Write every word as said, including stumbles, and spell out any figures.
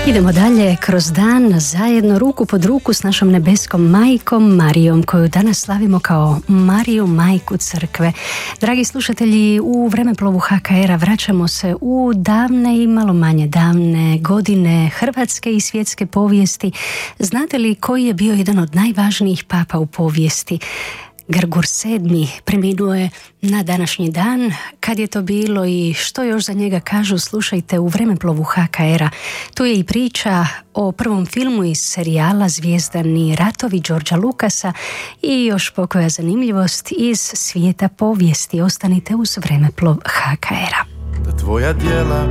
Idemo dalje kroz dan zajedno ruku pod ruku s našom nebeskom majkom Marijom, koju danas slavimo kao Mariju, majku crkve. Dragi slušatelji, u Vremeplovu ha ka er-a vraćamo se u davne i malo manje davne godine hrvatske i svjetske povijesti. Znate li koji je bio jedan od najvažnijih papa u povijesti? Grgur sedmi preminuo je na današnji dan. Kad je to bilo i što još za njega kažu, slušajte u Vremeplovu ha ka er-a. Tu je i priča o prvom filmu iz serijala Zvijezdani ratovi Georgea Lucasa i još pokoja zanimljivost iz svijeta povijesti. Ostanite uz Vremeplov ha ka er-a. Da tvoja djela